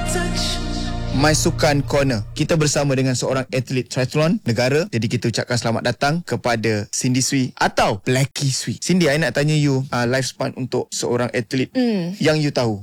My Sukan Corner. Kita bersama dengan seorang atlet triathlon negara. Jadi kita ucapkan selamat datang kepada Cindy Sui atau Blackie Sui. Cindy, I nak tanya you lifespan untuk seorang atlet yang you tahu.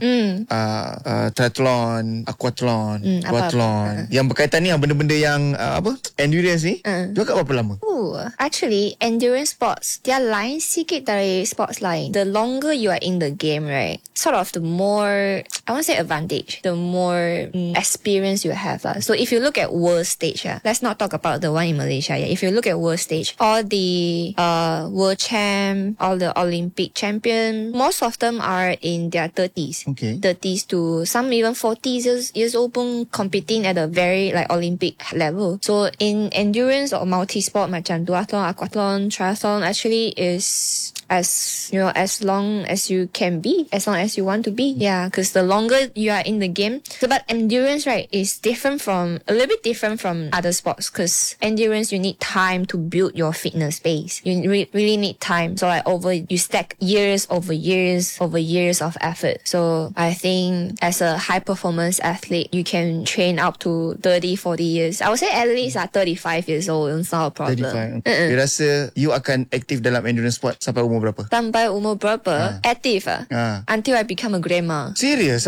Triathlon, aquathlon, duathlon. Yang berkaitan ni benda-benda yang endurance ni. You kat berapa lama? Actually, endurance sports, dia lain sikit dari sports lain. The longer you are in the game, right, sort of the more, I won't say advantage, the more experience you have. So if you look at world stage, let's not talk about the one in Malaysia. If you look at world stage, all the world champ, all the Olympic champion, most of them are in their 30s. Okay. 30s to some even 40s years old pun competing at a very like Olympic level. So in endurance or multi-sport macam duathlon, aquathlon, triathlon actually is as long as you can be, as long as you want to be. Yeah, because the longer you are in the game. So, but endurance, right, is a little bit different from other sports, because endurance, you need time to build your fitness base. You really need time. So like you stack years over years of effort. So I think as a high performance athlete, you can train up to 30, 40 years. I would say athletes are 35 years old. It's not a problem. 35. You rasa you akan aktif dalam endurance sport sampai umur berapa? Sampai umur berapa? Active until I become a grandma. Serious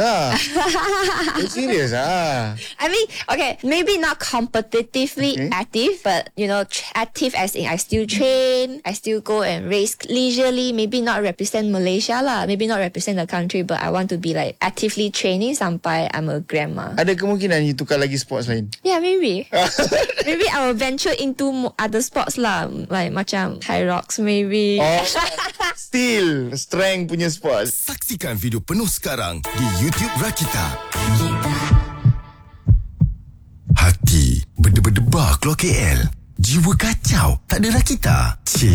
Serious I mean, okay, maybe not competitively active, but active as in I still train, I still go and race leisurely, maybe not represent Malaysia lah, maybe not represent the country, but I want to be like actively training sampai I'm a grandma. Ada kemungkinan you tukar lagi sports lain? Yeah, maybe. Maybe I will venture into other sports lah, like macam high rocks maybe. Still strength punya sports. Saksikan video penuh sekarang di YouTube Rakita. Hati berdebar-debar keluar KL. Jiwa kacau tak ada Rakita.